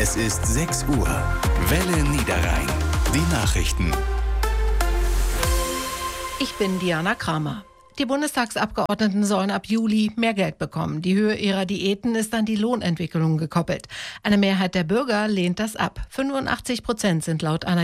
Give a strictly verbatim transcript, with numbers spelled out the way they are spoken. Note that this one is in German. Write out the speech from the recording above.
Es ist sechs Uhr. Welle Niederrhein. Die Nachrichten. Ich bin Diana Kramer. Die Bundestagsabgeordneten sollen ab Juli mehr Geld bekommen. Die Höhe ihrer Diäten ist an die Lohnentwicklung gekoppelt. Eine Mehrheit der Bürger lehnt das ab. fünfundachtzig Prozent sind laut einer